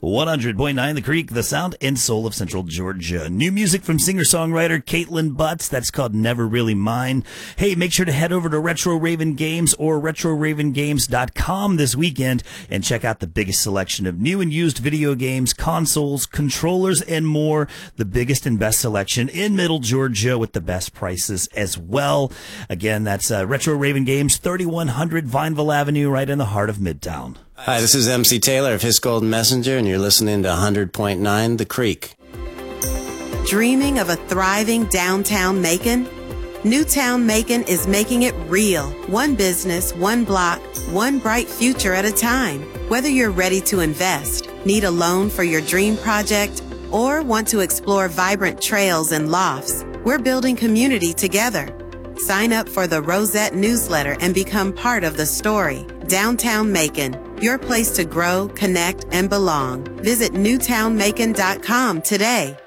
100.9 The Creek, the sound and soul of Central Georgia. New music from singer-songwriter Caitlin Butts. That's called Never Really Mine. Hey, make sure to head over to Retro Raven Games or RetroRavenGames.com this weekend and check out the biggest selection of new and used video games, consoles, controllers, and more. The biggest and best selection in Middle Georgia with the best prices as well. Again, that's Retro Raven Games, 3100 Vineville Avenue, right in the heart of Midtown. Hi, this is MC Taylor of His Golden Messenger, and you're listening to 100.9 The Creek. Dreaming of a thriving downtown Macon? Newtown Macon is making it real. One business, one block, one bright future at a time. Whether you're ready to invest, need a loan for your dream project, or want to explore vibrant trails and lofts, we're building community together. Sign up for the Rosette newsletter and become part of the story. Downtown Macon, your place to grow, connect, and belong. Visit newtownmacon.com today.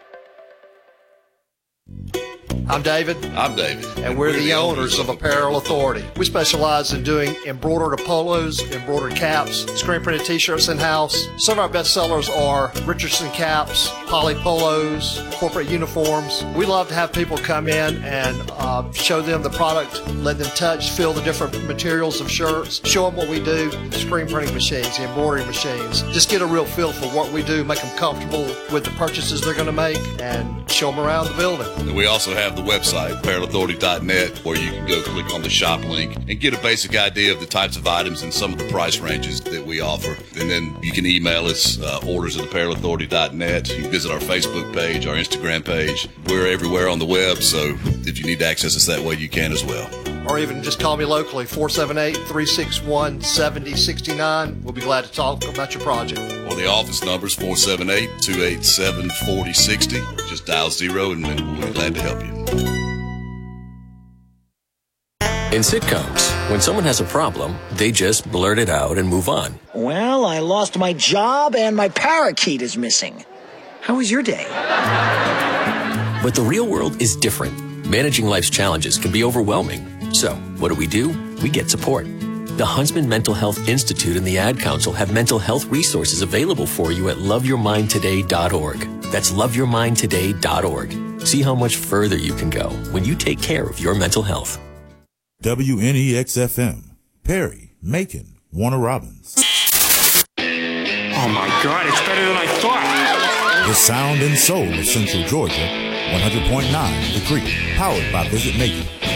I'm David. I'm David. And we're the owners of Apparel Authority. We specialize in doing embroidered polos, embroidered caps, screen printed t-shirts in-house. Some of our best sellers are Richardson caps, poly polos, corporate uniforms. We love to have people come in and show them the product, let them touch, feel the different materials of shirts, show them what we do, the screen printing machines, the embroidery machines. Just get a real feel for what we do, make them comfortable with the purchases they're going to make, and show them around the building. And we also have the website, apparelauthority.net, where you can go click on the shop link and get a basic idea of the types of items and some of the price ranges that we offer. And then you can email us, orders@apparelauthority.net. You can visit our Facebook page, our Instagram page. We're everywhere on the web, so if you need to access us that way, you can as well. Or even just call me locally, 478-361-7069. We'll be glad to talk about your project. Or the office number is 478-287-4060. Just dial 0 and we'll be glad to help you. In sitcoms, when someone has a problem, they just blurt it out and move on. Well, I lost my job and my parakeet is missing. How was your day? But the real world is different. Managing life's challenges can be overwhelming. So, what do? We get support. The Huntsman Mental Health Institute and the Ad Council have mental health resources available for you at loveyourmindtoday.org. That's loveyourmindtoday.org. See how much further you can go when you take care of your mental health. WNEX-FM, Perry, Macon, Warner Robins. Oh my God, it's better than I thought. The sound and soul of Central Georgia, 100.9 The Creek, powered by Visit Macon.